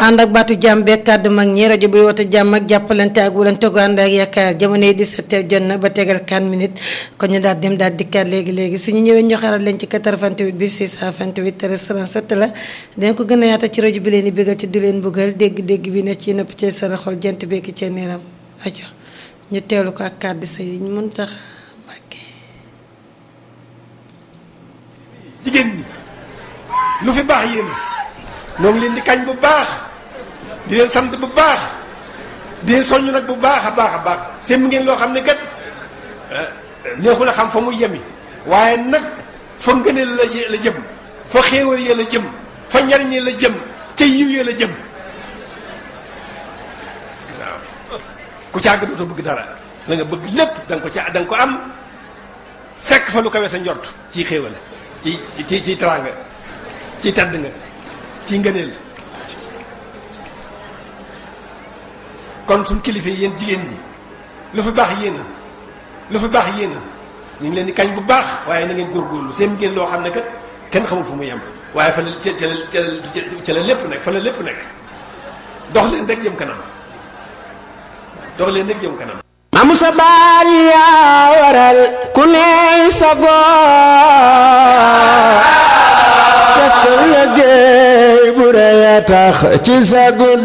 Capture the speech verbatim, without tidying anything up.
ànd ak baatu jàmm beeg kàddu mag ñi rajo bi woote jàmm ak jàppalante ak wulante gu ànd ak yaakaar jamono yi dix-sept heures jot na ba tegal quatre minutes kon ñu daal dem daal dikkaat léegi léegi suñu ñëwee ñu xaral leen ci quatre-vingt-huit bi six cent vingt-huit treize trente-sept la dañ ko gën a yaata ci rajo bi leen di bégal ci du leen bëggal dégg-dégg bi ne ci nëpp ci sara xol jant bekki ci niram ajo ñu teewlu ko ak kàddu sa yi ñu mën tax Mbàkke jigéen ñi lu fi baax yéen ñoo ngi leen di kañ bu baax di leen sant bu baax di leen soññ nag bu baax a baax a baax seen ngeen loo xam ne kat neexul a xam fa muy yemi waaye nag fa ngëneel la la jëm fa xéewal ya la jëm fa njariñ la jëm ca yiw ya la jëm waaw ku ca àgg dootoo bëgg dara la nga bëgg lépp da nga ko ca da nga ko am fekk fa lu kawe sa njort ci xéewal ci ci ci teraanga ci tedd nga ci ngëneel kon suñ kilifa yi yéen jigéen ñi lu fi baax yéen a lu fi baax yéen a ñu ngi leen di kañ bu baax waaye na ngeen góorgóorlu seen ngeen loo xam ne kat kenn xamul fu mu yem waaye fa la ca ca la ca la lépp nekk fa la lépp nekk dox leen rek jëm kanam dox leen rek jëm kanam. Mamu sa baal yaa waral ku ne sa góor te sa liggéey bu rëy a tax ci sa